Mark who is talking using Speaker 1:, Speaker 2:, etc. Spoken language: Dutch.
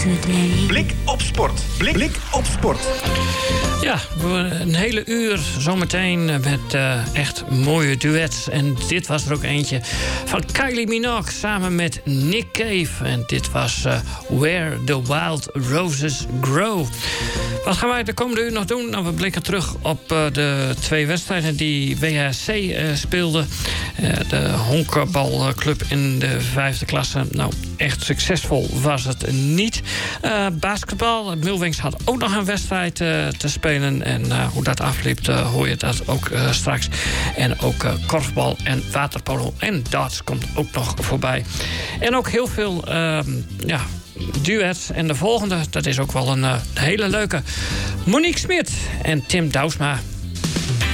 Speaker 1: today.
Speaker 2: Blik op sport. Blik op sport.
Speaker 3: Ja, een hele uur zometeen met echt mooie duets. En dit was er ook eentje van Kylie Minogue samen met Nick Cave. En dit was Where the Wild Roses Grow. Wat gaan wij de komende uur nog doen? Nou, we blikken terug op de 2 wedstrijden die WHC speelde. De honkbalclub in de 5e klasse. Nou, echt succesvol was het niet. Basketbal. Mulwings had ook nog een wedstrijd te spelen. En hoe dat afliep, hoor je dat ook straks. En ook korfbal en waterpolo en darts komt ook nog voorbij. En ook heel veel duets. En de volgende, dat is ook wel een hele leuke. Monique Smit en Tim Douwsma.